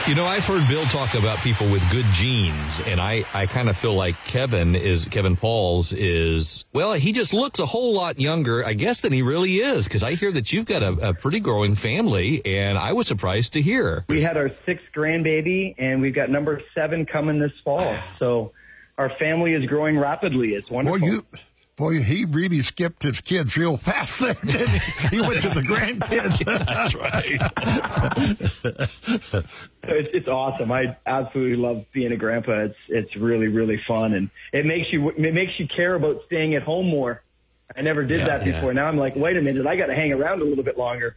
You know, I've heard Bill talk about people with good genes, and I kind of feel like Kevin Pauls is, well, he just looks a whole lot younger, I guess, than he really is, because I hear that you've got a pretty growing family, and I was surprised to hear. We had our 6th grandbaby, and we've got number 7 coming this fall. So our family is growing rapidly. It's wonderful. Boy, he really skipped his kids real fast there, didn't he? He went to the grandkids. That's right. It's awesome. I absolutely love being a grandpa. It's really, really fun, and it makes you care about staying at home more. I never did that before. Now I'm like, wait a minute, I got to hang around a little bit longer.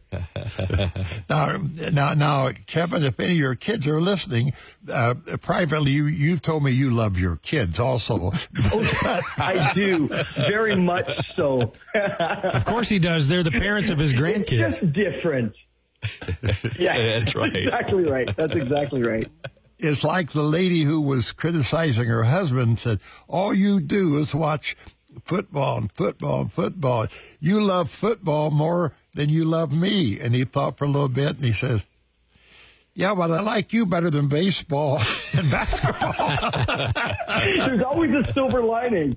Now, Kevin, if any of your kids are listening, privately, you've told me you love your kids also. I do, very much so. Of course he does. They're the parents of his grandkids. It's just different. Yeah, that's right. Exactly right. That's exactly right. It's like the lady who was criticizing her husband said, all you do is watch football and football and football. You love football more than you love me. And he thought for a little bit, and he says, yeah, but I like you better than baseball and basketball. There's always a silver lining.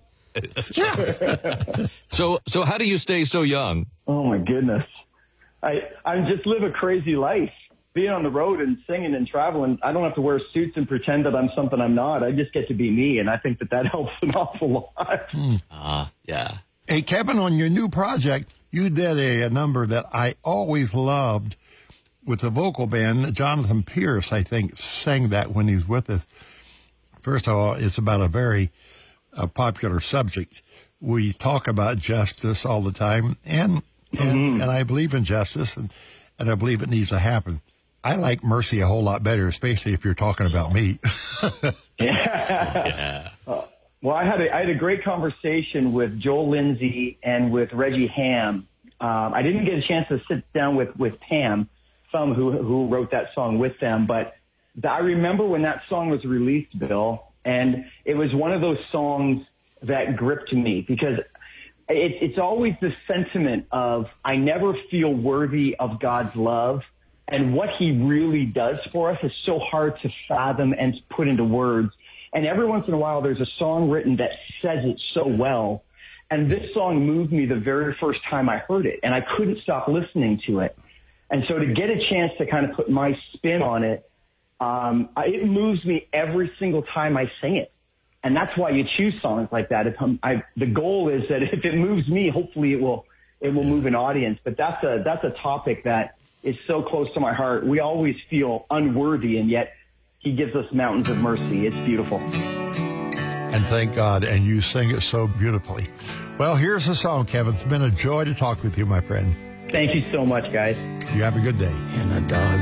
So how do you stay so young? Oh, my goodness. I just live a crazy life. Being on the road and singing and traveling, I don't have to wear suits and pretend that I'm something I'm not. I just get to be me, and I think that helps an awful lot. Yeah. Hey, Kevin, on your new project, you did a number that I always loved with the vocal band. Jonathan Pierce, I think, sang that when he's with us. First of all, it's about a very popular subject. We talk about justice all the time, and I believe in justice, and I believe it needs to happen. I like mercy a whole lot better, especially if you're talking about me. Yeah. Well, I had a great conversation with Joel Lindsay and with Reggie Ham. I didn't get a chance to sit down with Pam, who wrote that song with them, but I remember when that song was released, Bill, and it was one of those songs that gripped me because it's always the sentiment of I never feel worthy of God's love. And what he really does for us is so hard to fathom and put into words. And every once in a while, there's a song written that says it so well. And this song moved me the very first time I heard it, and I couldn't stop listening to it. And so to get a chance to kind of put my spin on it, it moves me every single time I sing it. And that's why you choose songs like that. The goal is that if it moves me, hopefully it will move an audience. But that's a topic that is so close to my heart. We always feel unworthy, and yet he gives us mountains of mercy. It's beautiful. And thank God, and you sing it so beautifully. Well, here's the song, Kevin. It's been a joy to talk with you, my friend. Thank you so much, guys. You have a good day. And a dog